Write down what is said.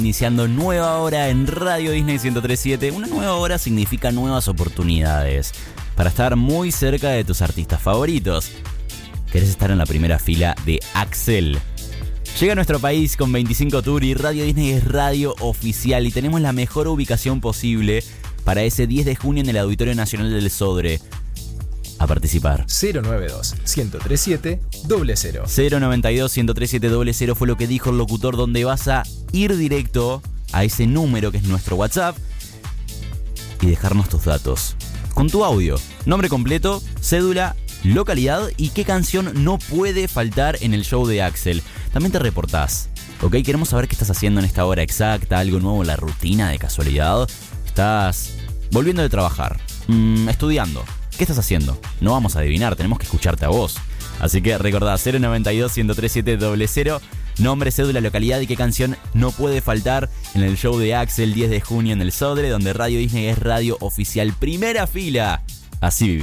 Iniciando nueva hora en Radio Disney 103.7. Una nueva hora significa nuevas oportunidades para estar muy cerca de tus artistas favoritos. ¿Querés estar en la primera fila de Axel? Llega a nuestro país con 25 Tour y Radio Disney es radio oficial y tenemos la mejor ubicación posible para ese 10 de junio en el Auditorio Nacional del Sodre. A participar. 092-1037-00. 092-1037-00 fue lo que dijo el locutor, donde vas a ir directo a ese número que es nuestro WhatsApp y dejarnos tus datos. Con tu audio, nombre completo, cédula, localidad y qué canción no puede faltar en el show de Axel. También te reportás, ¿ok? Queremos saber qué estás haciendo en esta hora exacta, algo nuevo en la rutina de casualidad. ¿Estás volviendo de trabajar? ¿Estudiando? ¿Qué estás haciendo? No vamos a adivinar, tenemos que escucharte a vos. Así que recordá, 092-1037-00, nombre, cédula, localidad y qué canción no puede faltar en el show de Axel 10 de junio en el Sodre, donde Radio Disney es radio oficial. Primera fila, así vivís.